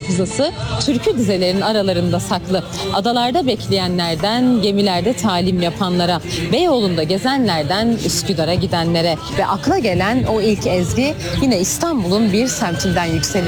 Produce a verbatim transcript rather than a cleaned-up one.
hafızası türkü dizelerinin aralarında saklı. Adalarda bekleyenlerden gemilerde talim yapanlara, Beyoğlu'nda gezenlerden Üsküdar'a gidenlere ve akla gelen o ilk ezgi yine İstanbul'un bir semtinden yükseliyor.